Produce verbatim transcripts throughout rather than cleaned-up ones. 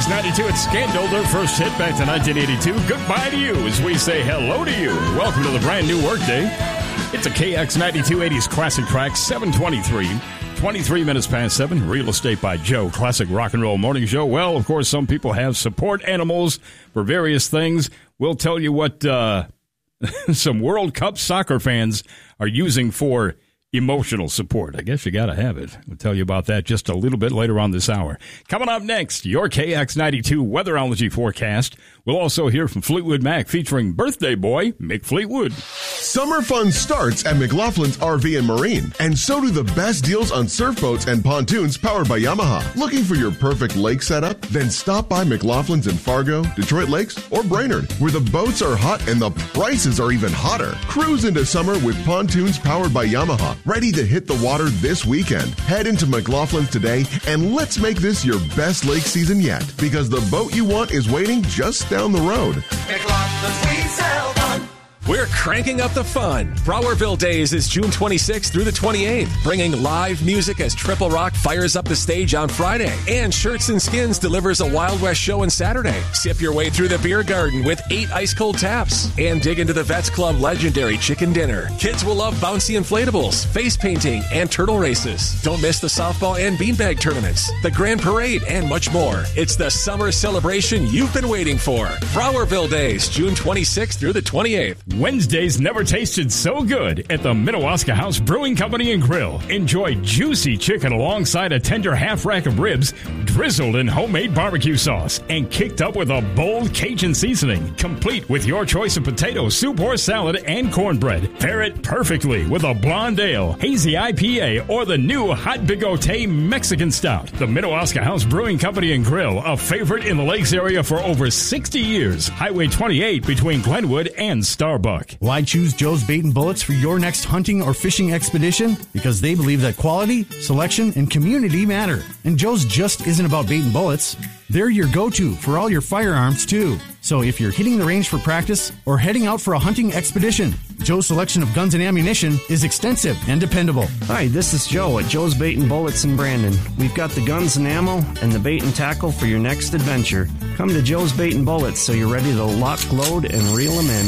X ninety-two, it's Scandal, their first hit back to nineteen eighty-two. Goodbye to you as we say hello to you. Welcome to the brand new workday. It's a K X ninety-two eighties classic track, seven twenty-three. twenty-three minutes past seven, Real Estate by Joe, classic rock and roll morning show. Well, of course, some people have support animals for various things. We'll tell you what uh, some World Cup soccer fans are using for emotional support. I guess you got to have it. We'll tell you about that just a little bit later on this hour. Coming up next, your K X ninety-two weatherology forecast. We'll also hear from Fleetwood Mac featuring birthday boy Mick Fleetwood. Summer fun starts at McLaughlin's R V and Marine, and so do the best deals on surf boats and pontoons powered by Yamaha. Looking for your perfect lake setup? Then stop by McLaughlin's in Fargo, Detroit Lakes, or Brainerd, where the boats are hot and the prices are even hotter. Cruise into summer with pontoons powered by Yamaha, ready to hit the water this weekend. Head into McLaughlin's today and let's make this your best lake season yet, because the boat you want is waiting just down the road. McLaughlin's, we sell fun. We're cranking up the fun. Browerville Days is June twenty-sixth through the twenty-eighth, bringing live music as Triple Rock fires up the stage on Friday. And Shirts and Skins delivers a Wild West show on Saturday. Sip your way through the beer garden with eight ice-cold taps. And dig into the Vets Club legendary chicken dinner. Kids will love bouncy inflatables, face painting, and turtle races. Don't miss the softball and beanbag tournaments, the grand parade, and much more. It's the summer celebration you've been waiting for. Browerville Days, June twenty-sixth through the twenty-eighth. Wednesdays never tasted so good at the Minnewaska House Brewing Company and Grill. Enjoy juicy chicken alongside a tender half rack of ribs, drizzled in homemade barbecue sauce, and kicked up with a bold Cajun seasoning, complete with your choice of potato, soup, or salad, and cornbread. Pair it perfectly with a blonde ale, hazy I P A, or the new Hot Bigote Mexican Stout. The Minnewaska House Brewing Company and Grill, a favorite in the Lakes area for over sixty years. Highway twenty-eight between Glenwood and Starbucks. Why choose Joe's Bait and Bullets for your next hunting or fishing expedition? Because they believe that quality, selection, and community matter. And Joe's just isn't about bait and bullets. They're your go-to for all your firearms, too. So if you're hitting the range for practice or heading out for a hunting expedition, Joe's selection of guns and ammunition is extensive and dependable. Hi, this is Joe at Joe's Bait and Bullets in Brandon. We've got the guns and ammo and the bait and tackle for your next adventure. Come to Joe's Bait and Bullets so you're ready to lock, load, and reel them in.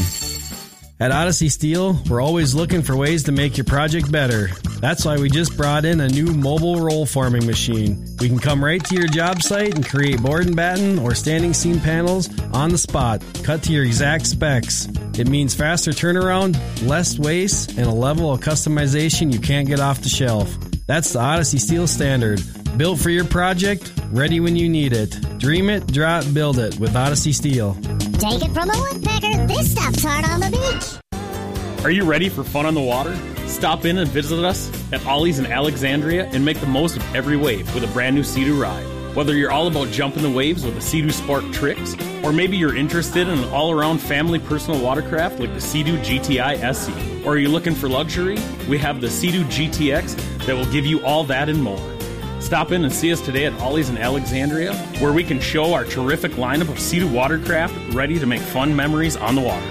At Odyssey Steel, we're always looking for ways to make your project better. That's why we just brought in a new mobile roll forming machine. We can come right to your job site and create board and batten or standing seam panels on the spot, cut to your exact specs. It means faster turnaround, less waste, and a level of customization you can't get off the shelf. That's the Odyssey Steel standard. Built for your project, ready when you need it. Dream it, draw it, build it with Odyssey Steel. Take it from a woodpecker, this stuff's hard on the beach. Are you ready for fun on the water? Stop in and visit us at Ollie's in Alexandria and make the most of every wave with a brand new Sea-Doo ride. Whether you're all about jumping the waves with the Sea-Doo Spark Tricks, or maybe you're interested in an all-around family personal watercraft like the Sea-Doo G T I S C, or are you looking for luxury? We have the Sea-Doo G T X that will give you all that and more. Stop in and see us today at Ollie's in Alexandria, where we can show our terrific lineup of Sea-Doo watercraft ready to make fun memories on the water.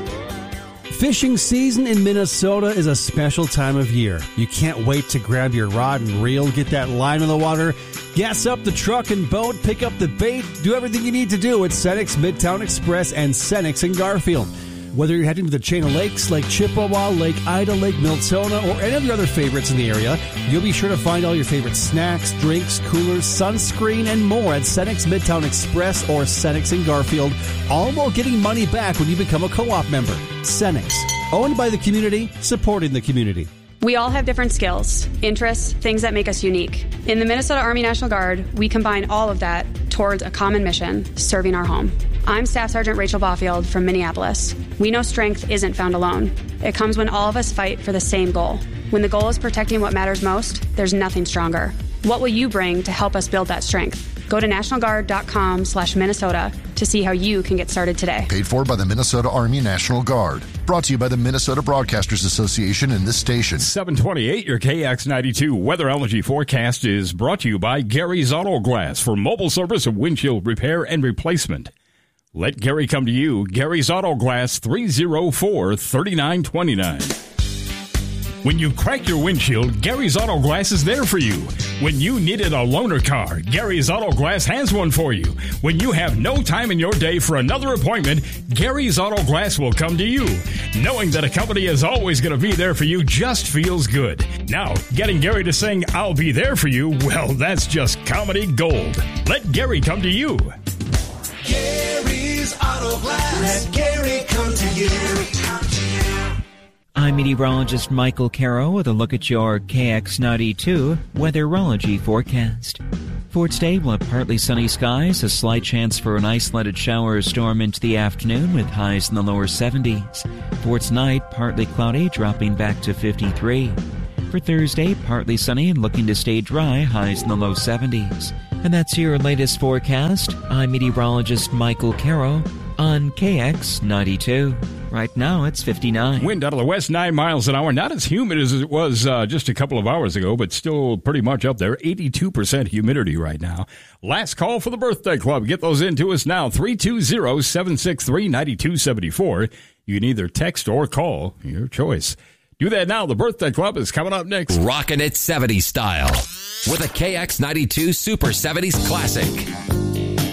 Fishing season in Minnesota is a special time of year. You can't wait to grab your rod and reel, get that line on the water, gas up the truck and boat, pick up the bait, do everything you need to do at Senex Midtown Express and Senex in Garfield. Whether you're heading to the chain of lakes, Lake Chippewa, Lake Ida, Lake Miltona, or any of your other favorites in the area, you'll be sure to find all your favorite snacks, drinks, coolers, sunscreen, and more at Senex Midtown Express or Senex in Garfield, all while getting money back when you become a co-op member. Senex, owned by the community, supporting the community. We all have different skills, interests, things that make us unique. In the Minnesota Army National Guard, we combine all of that towards a common mission, serving our home. I'm Staff Sergeant Rachel Baufield from Minneapolis. We know strength isn't found alone. It comes when all of us fight for the same goal. When the goal is protecting what matters most, there's nothing stronger. What will you bring to help us build that strength? Go to national guard dot com slash Minnesota to see how you can get started today. Paid for by the Minnesota Army National Guard. Brought to you by the Minnesota Broadcasters Association and this station. seven twenty-eight, your K X ninety-two weatherology forecast is brought to you by Gary's Auto Glass for mobile service of windshield repair and replacement. Let Gary come to you. Gary's Auto Glass, three oh four, three nine two nine. When you crack your windshield, Gary's Auto Glass is there for you. When you needed a loaner car, Gary's Auto Glass has one for you. When you have no time in your day for another appointment, Gary's Auto Glass will come to you. Knowing that a company is always going to be there for you just feels good. Now, getting Gary to sing, "I'll be there for you," well, that's just comedy gold. Let Gary come to you. Gary's Auto Glass. Let Gary come to you. I'm meteorologist Michael Caro with a look at your K X ninety-two weatherology forecast. For today, we'll have partly sunny skies, a slight chance for an isolated shower or storm into the afternoon with highs in the lower seventies. For tonight, partly cloudy, dropping back to fifty-three. For Thursday, partly sunny and looking to stay dry, highs in the low seventies. And that's your latest forecast. I'm meteorologist Michael Caro on K X ninety-two. Right now, it's fifty-nine. Wind out of the west, nine miles an hour. Not as humid as it was uh, just a couple of hours ago, but still pretty much up there. eighty-two percent humidity right now. Last call for the birthday club. Get those into us now. three two zero, seven six three, nine two seven four. You can either text or call. Your choice. Do that now. The birthday club is coming up next. Rockin' it seventies style with a K X ninety-two Super seventies Classic.